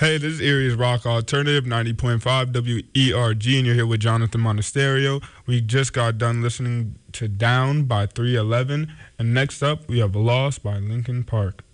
Hey, this is Erie's Rock Alternative 90.5 WERG, and you're here with Jonathan Monasterio. We just got done listening to Down by 311, and next up we have Lost by Linkin Park.